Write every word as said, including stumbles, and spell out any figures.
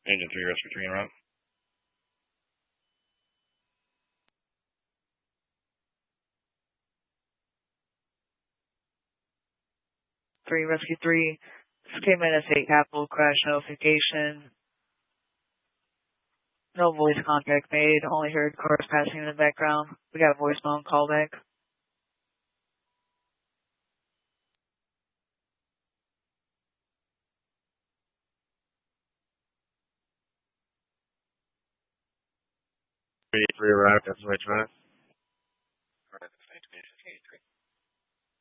Engine three, rescue three en route. three, rescue three. This came in as a capital crash notification. No voice contact made, only heard cars passing in the background. We got a voicemail and callback. three, three arrived, that's the right drive.